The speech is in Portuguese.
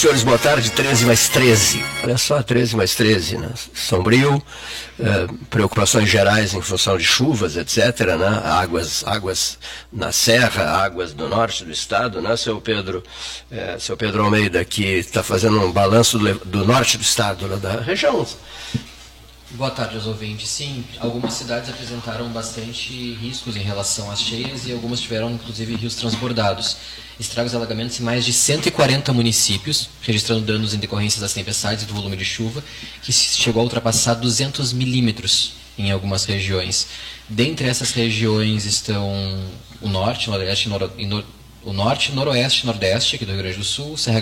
senhores, boa tarde. 13 mais 13. Olha só, 13 mais 13, né? Sombrio, preocupações gerais em função de chuvas, etc., né? Águas na serra, águas do norte do estado, né, seu Pedro Almeida, que está fazendo um balanço do norte do estado, né, da região. Boa tarde aos ouvintes. Sim, algumas cidades apresentaram bastante riscos em relação às cheias e algumas tiveram, inclusive, rios transbordados. Estragos e alagamentos em mais de 140 municípios, registrando danos em decorrência das tempestades e do volume de chuva, que chegou a ultrapassar 200 milímetros em algumas regiões. Dentre essas regiões estão o norte, noroeste, noroeste, nordeste aqui do Rio Grande do Sul, Serra